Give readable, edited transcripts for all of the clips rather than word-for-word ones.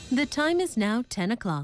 The time is now 10 o'clock.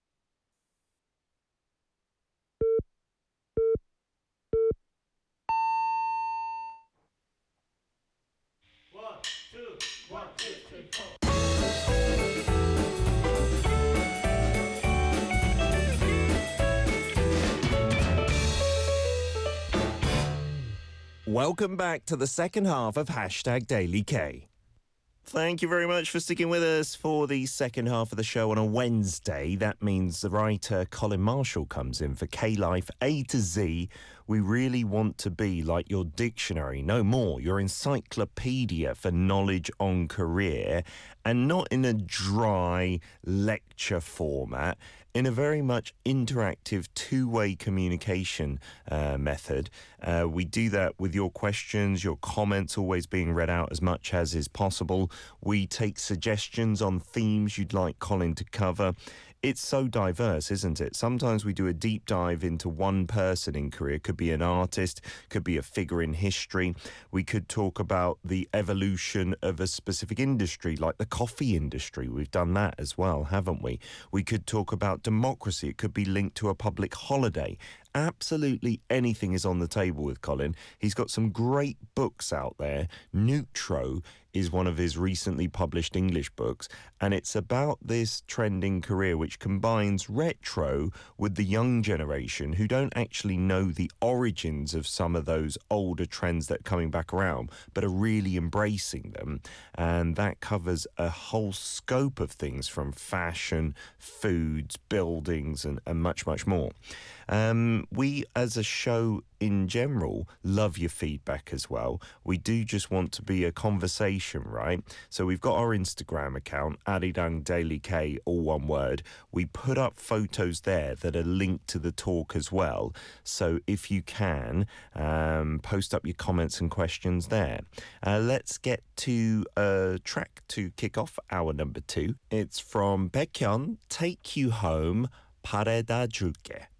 Welcome back to the second half of Hashtag Daily K. Thank you very much for sticking with us for the second half of the show on a Wednesday. That means the writer Colin Marshall comes in for K-Life A to Z. We really want to be like your dictionary, no more, your encyclopedia for knowledge on career, and not in a dry lecture format, in a very much interactive two-way communication method. We do that with your questions, your comments always being read out as much as is possible. We take suggestions on themes you'd like Colin to cover. It's so diverse, isn't it? Sometimes we do a deep dive into one person in career. Could be an artist, could be a figure in history. We could talk about the evolution of a specific industry, like the coffee industry. We've done that as well, haven't we? We could talk about democracy. It could be linked to a public holiday. Absolutely anything is on the table with Colin. He's got some great books out there. Neutro is one of his recently published English books, and it's about this trending career which combines retro with the young generation who don't actually know the origins of some of those older trends that are coming back around, but are really embracing them. And that covers a whole scope of things from fashion, foods, buildings, and much, much more. We, as a show in general, love your feedback as well. We do just want to be a conversation, right? So we've got our Instagram account, Arirang Daily K, all one word. We put up photos there that are linked to the talk as well. So if you can, post up your comments and questions there. Let's get to a track to kick off hour number 2. It's from Baekhyun, Take You Home, 바래다 줄게.